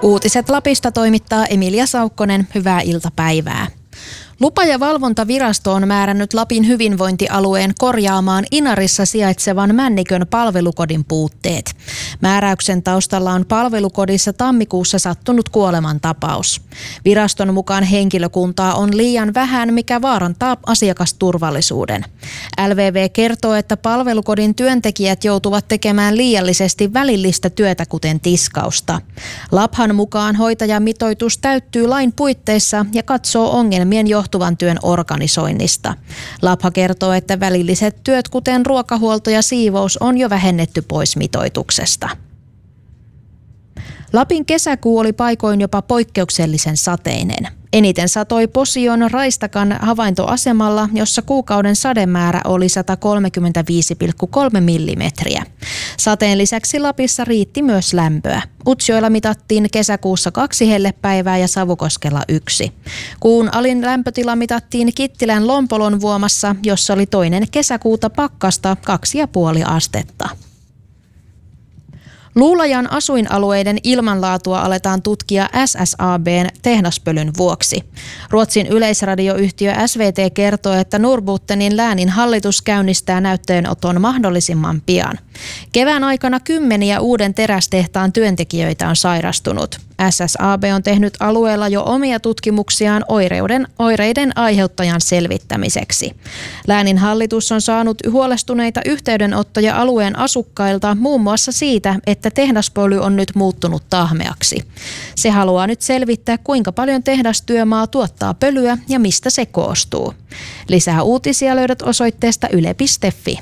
Uutiset Lapista toimittaa Emilia Saukkonen. Hyvää iltapäivää. Lupa- ja valvontavirasto on määrännyt Lapin hyvinvointialueen korjaamaan Inarissa sijaitsevan Männikön palvelukodin puutteet. Määräyksen taustalla on palvelukodissa tammikuussa sattunut kuolemantapaus. Viraston mukaan henkilökuntaa on liian vähän, mikä vaarantaa asiakasturvallisuuden. LVV kertoo, että palvelukodin työntekijät joutuvat tekemään liiallisesti välillistä työtä, kuten tiskausta. Laphan mukaan hoitajamitoitus täyttyy lain puitteissa ja katsoo ongelmien johtuvan työn organisoinnista. Lapha kertoo, että välilliset työt, kuten ruokahuolto ja siivous, on jo vähennetty pois mitoituksesta. Lapin kesäkuu oli paikoin jopa poikkeuksellisen sateinen. Eniten satoi Posion Raistakan havaintoasemalla, jossa kuukauden sademäärä oli 135,3 millimetriä. Sateen lisäksi Lapissa riitti myös lämpöä. Utsjoella mitattiin kesäkuussa 2 hellepäivää ja Savukoskella 1. Kuun alin lämpötila mitattiin Kittilän Lompolonvuomassa, jossa oli 2. kesäkuuta pakkasta 2,5 astetta. Luulajan asuinalueiden ilmanlaatua aletaan tutkia SSAB:n tehdaspölyn vuoksi. Ruotsin yleisradioyhtiö SVT kertoo, että Norrbottenin läänin hallitus käynnistää näytteenoton mahdollisimman pian. Kevään aikana 10 uuden terästehtaan työntekijöitä on sairastunut. SSAB on tehnyt alueella jo omia tutkimuksiaan oireiden aiheuttajan selvittämiseksi. Läänin hallitus on saanut huolestuneita yhteydenottoja alueen asukkailta muun muassa siitä, että tehdaspöly on nyt muuttunut tahmeaksi. Se haluaa nyt selvittää, kuinka paljon tehdastyömaa tuottaa pölyä ja mistä se koostuu. Lisää uutisia löydät osoitteesta yle.fi.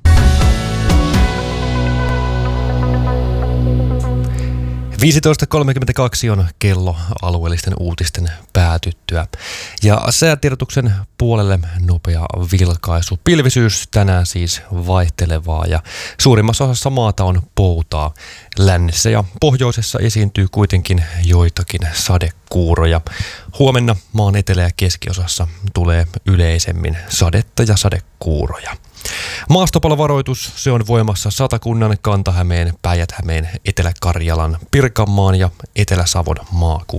– 15.32 on kello alueellisten uutisten päätyttyä. Ja säätiedotuksen puolelle nopea vilkaisu. Pilvisyys tänään siis vaihtelevaa ja suurimmassa osassa maata on poutaa. Lännessä ja pohjoisessa esiintyy kuitenkin joitakin sadekuuroja. Huomenna maan etelä- ja keskiosassa tulee yleisemmin sadetta ja sadekuuroja. Maastopalovaroitus, se on voimassa Satakunnan, Kanta-Hämeen, Päijät-Hämeen, Etelä-Karjalan, Pirkanmaan ja Etelä-Savon maakunnissa.